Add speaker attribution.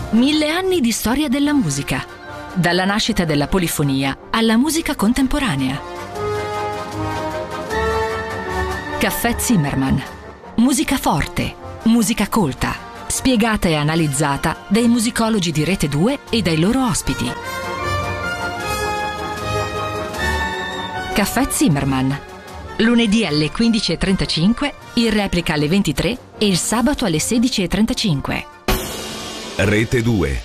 Speaker 1: 1000 anni di storia della musica, dalla nascita della polifonia alla musica contemporanea. Caffè Zimmermann. Musica forte, musica colta, spiegata e analizzata dai musicologi di Rete 2 e dai loro ospiti. Caffè Zimmermann. Lunedì alle 15:35, in replica alle 23 e il sabato alle 16:35.
Speaker 2: Rete 2.